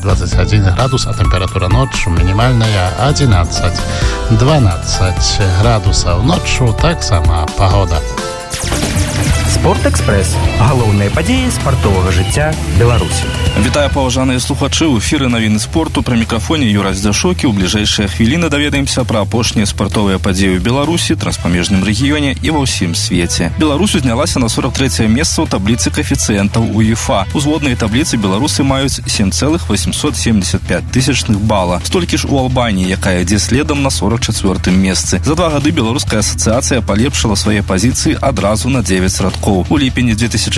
21 градус, а температура ночью минимальная 11-12 градусов. Ночью так сама погода. Спортэкспрэс. Галоўныя падзеі спартовага жыцця Беларусі. Вітаю, паважаныя слухачы, у эфіры навіны спорту, пры мікрафоне Юрай Здзяшокі. У бліжэйшыя хвіліны даведаемся пра апошнія спартовыя падзеі ў Беларусі, транспамежным рэгіёне і ва ўсім свеце. Беларусь узнялася на 43е месца ў табліцы каэфіцыентаў УЕФА. У зводнай табліцы беларусы маюць 7,875 тысячных бала. Столькі ж у Албаніі, якая ідзе следам на 44-м месцы. За 2 гады беларуская асацыяцыя палепшыла свае пазіцыі адразу на 9 радкоў. У ліпені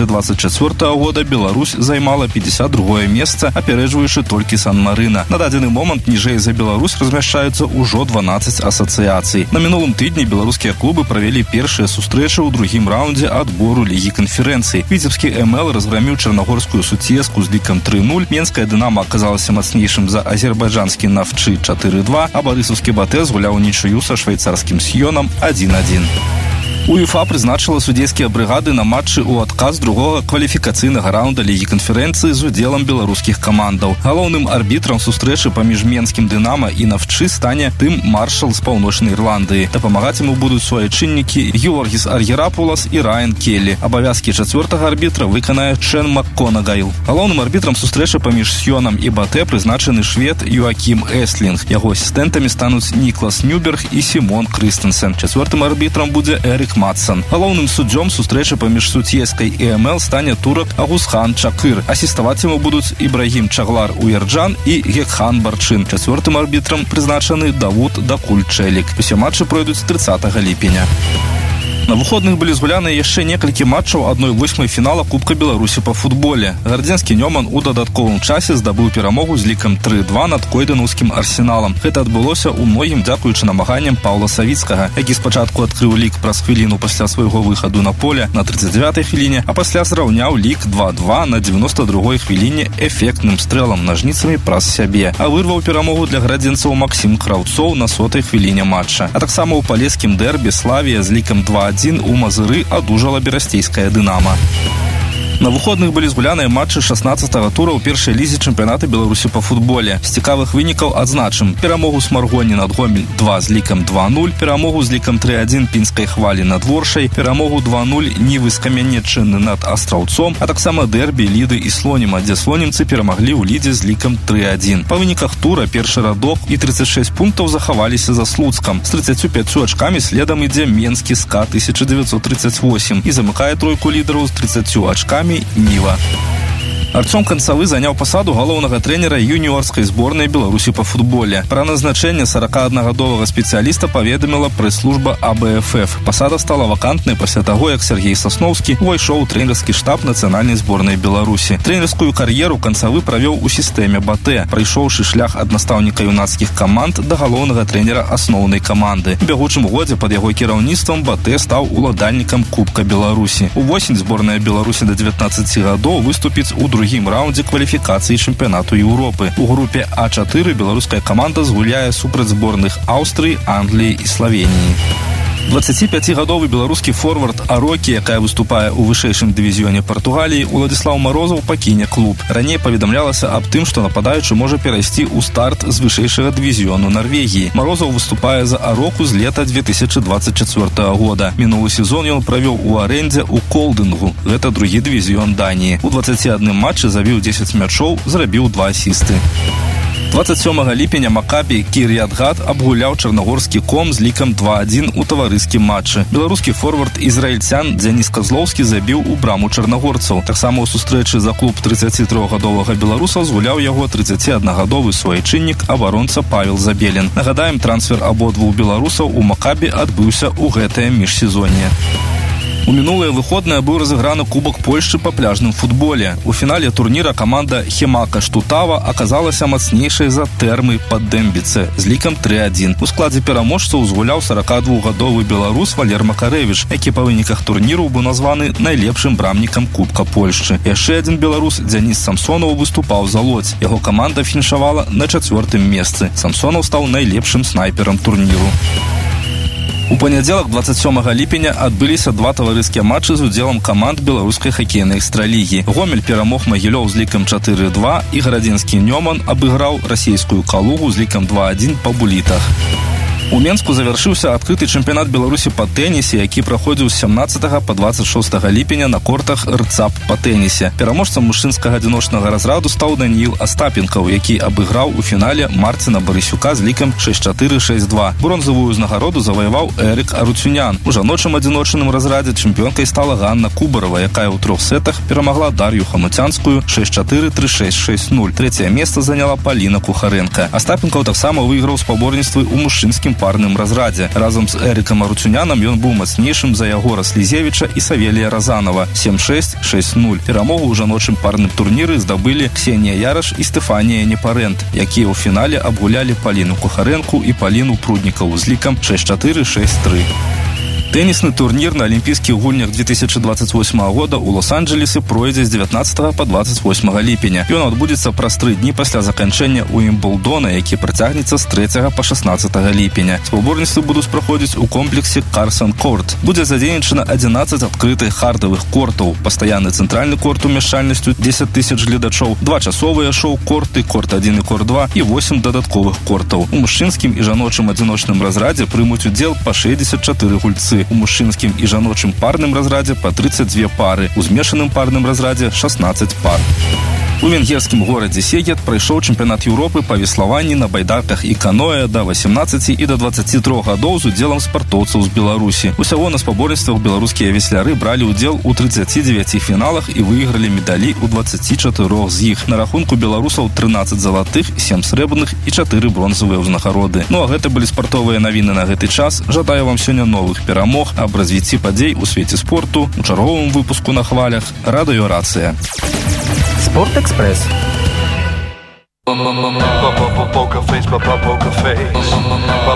2024 года Беларусь займала 52-е месца, апярэджваючы толькі Сан-Марына. На дадзены момант ніжэй за Беларусь размяшчаюцца ўжо 12 асацыяцый. На мінулым тыдні беларускія клубы правялі першыя сустрэчы ў другім раўндзе адбору Лігі канферэнцый. Віцебскі МЛ разграміў чарнагорскую Суцеску з лікам 3-0, Менская Дынамо аказалася мацнейшым за азербайджанскі Нафчы 4-2, а барысаўскі Батэ згуляў нічыю са швейцарскім Сьёнам 1-1. УЕФА прызначыла судзейскія брыгады на матчы ў адказ другога кваліфікацыйнага раунда Лігі канферэнцыі з удзелам беларускіх камандаў. Галоўным арбітрам сустрэчы паміж Менскім Дынамо і Нафчы стане Тым Маршал з Паўночнай Ірландыі. Дапамагаць яму будуць суайчыннікі Георгіс Аргерапулас і Райан Келлі. Абавязкі чацвёртага арбітра выканае Чэн МакКонагайл. Галоўным арбітрам сустрэчы паміж Сьёнам і Батэ прызначаны швед Юакім Эслінг. Яго асістэнтамі стануць Ніклас Нюберг і Сімон Крыстенсен. Чацвёртым арбітрам будзе Эрік Матсон. Галоўным суддзём сустрэчы паміж Суцескай і МЛ стане турак Агусхан Чакыр. Асіставаць яму будуць Ібрагім Чаглар Уерджан і Гекхан Барчын. Чацвёртым арбітрам прызначаны Давуд Дакуль-Чэлік. Усе матчы пройдуць 30 ліпеня. На выходных былі згуляныя яшчэ некалькі матчаў 1/8 фінала Кубка Беларусі па футболе. Гардзенскі Нёман у дадатковым часе здабыў перамогу з лікам 3-2 над койданаўскім Арсеналам. Гэта адбылося ў многім дзякуючы намаганням Паўла Савіцкага, які спачатку адкрыў лік праз хвіліну пасля свайго выхаду на поле на 39-й хвіліне, а пасля зраўняў лік 2-2 на 92-й хвіліне эфектным стрэлам нажніцамі праз сябе. А вырваў перамогу для градзенцаў Максім Краўцоў на 100-й хвіліне матча. А таксама ў палескім дэрбі Славія з лікам 2-1 у Мазыры адужала берасцейская Дынама. На выходных былі згуляныя матчы 16-го тура ў першай лізе чэмпіяната Беларусі па футболе. З цікавых вынікаў адзначым перамогу Смаргоні над Гомель 2 з лікам 2-0, перамогу з лікам 3-1 Пінскай Хвалі над Воршай, перамогу 2-0 Нівы з Камянеччыны над Астраўцом, а таксама дэрбі Ліды і Слоніма, дзе слонімцы перамаглі ў Лідзе з лікам 3-1. Па выніках тура першы радок і 36 пунктаў захаваліся за Слуцкам. З 35 ачкамі следам ідзе Менскі СКА 1938 і замыкае тройку лідараў з 30 ачкамі Ніва. Арцём Канцавы заняў пасаду галоўнага трэнера юніорскай зборнай Беларусі па футболе. Пра назначэнне 41-гадовага спецыяліста паведаміла прэс-служба АБФФ. Пасада стала вакантнай пасля таго, як Сергей Сасноўскі увайшоў у трэнерскі штаб нацыянальнай зборнай Беларусі. Трэнерскую кар'еру Канцавы правёў у сістэме Батэ, прайшоўшы шлях ад настаўніка юнацкіх каманд да галоўнага трэнера асноўнай каманды. У бягучым годзе пад яго кіраўніцтвам Батэ стаў уладальнікам Кубка Беларусі. Увосень зборная Беларусі да 19 гадоў выступіць у другім раўндзе кваліфікацыі чэмпіянату Еўропы. У групе А4 беларуская каманда згуляе супраць зборных Аўстрыі, Англіі і Славеніі. 25-гадовы беларускі форвард Арокі, якая выступае ў вышэйшым дывізіёне Партугаліі, Уладзіслаў Марозаў пакіне клуб. Раней паведамлялася аб тым, што нападаючы можа перайсці ў старт з вышэйшага дывізіёну Нарвегіі. Марозаў выступае за Ароку з лета 2024 года. Мінулы сезон ён правёў у арэндзе ў Колдынгу. Гэта другі дывізіён Даніі. У 21 матчы забіў 10 мячоў, зрабіў 2 асісты. 27 ліпеня Макабі Кір'ят-Гат абгуляў чарнагорскі Ком з лікам 2-1 у таварыскім матчы. Беларускі форвард ізраільцян Дзяніс Казлоўскі забіў у браму чарнагорцаў. Таксама ў сустрэчы за клуб 33-гадовага беларуса згуляў яго 31-гадовы суайчыннік абаронца Павел Забелін. Нагадаем, трансфер абодвух беларусаў у Макабі адбыўся ў гэтае міжсезонне. У мінулыя выходныя быў разыграны Кубак Польшчы па пляжным футболе. У фінале турніра каманда Хемака Штутава аказалася мацнейшай за Тэрмы пад Дэмбіце з лікам 3-1. У складзе пераможцаў згуляў 42-гадовы беларус Валер Макарэвіч, які па выніках турніру быў названы найлепшым брамнікам Кубка Польшчы. Яшчэ адзін беларус Дзяніс Самсонаў выступаў за Лодзь. Яго каманда фінішавала на 4-м месцы. Самсонаў стаў найлепшым снайперам турніру. У панядзелак 27 ліпеня адбыліся 2 таварыскія матчы з удзелам каманд беларускай хакейнай экстралігі. Гомель перамог Магілёў з лікам 4-2 і гарадзінскі Нёман абыграў расійскую Калугу з лікам 2-1 па булітах. У Менску завяршыўся адкрыты чэмпіянат Беларусі па тэнісе, які праходзіў з 17 па 26 ліпеня на кортах РЦАП па тэнісе. Пераможцам мужчынскага адзіночнага разраду стаў Данііл Астапенкаў, які абыграў у фінале Марціна Барысюка з лікам 6-4-6-2. Бронзавую ўзнагароду заваяваў Эрік Аруцюнян. У жаночым адзіночным разрадзе чэмпіёнкай стала Ганна Кубарова, якая ў 3 сетах перамагла Дар'ю Хамуцянскую 6-4, 3-6, 6-0. Трэцяе месца заняла Паліна Кухаренка. Астапенкаў таксама выйграў спаборніцтвы ў мужчынскім парным разрадзе. Разам з Эрікам Аруцюняном ён быў мацнейшым за Ягора Слізевіча і Савелія Разанова 7-6, 6-0. Перамогу ў жаночым парным турніры здабылі Ксенія Яраш і Стефанія Непарэнт, якія ў фінале абгулялі Паліну Кухаренку і Паліну Пруднікаву з лікам 6-4, 6-3. Тэнісны турнір на Алімпійскіх гульнях 2028 года ў Лос-Анджелесе пройдзе з 19 па 28 ліпеня. Ён адбудзецца праз 3 дні пасля заканчэння Уімблдона, які працягнецца з 3 па 16 ліпеня. Спаборніцтвы будуць праходзіць у комплексе Карсон Корт. Будзе задзейнічана 11 адкрытых хардавых кортаў, пастаянны цэнтральны корт умяшчальнасцю 10 000 гледачоў, 2 часовыя шоу-корты, корт 1 і корт 2 і 8 дадатковых кортаў. У мужчынскім і жаночым адзіночным разрадзе прымуць удзел па 64 гульцы. У мужчынскім і жаночым парным разрадзе па 32 пары, у змешаным парным разрадзе 16 пар. У венгерскім горадзе Сегет прайшоў чэмпіянат Еўропы па веславанні на байдарках і каноэ да 18 і да 23 гадоў з удзелам спартоўцаў з Беларусі. Усяго на спаборніцтвах беларускія весляры бралі ўдзел у 39 фіналах і выйгралі медалі ў 24 з іх. На рахунку беларусаў 13 залатых, 7 срэбраных і 4 бронзавыя ўзнагароды. Ну а гэта былі спартовыя навіны на гэты час. Жадаю вам сёння новых перамог, аб развіцці падзей у свеце спорту у чарговым выпуску на хвалях Радыёрацыя. Спортэкспрэс. Poker face,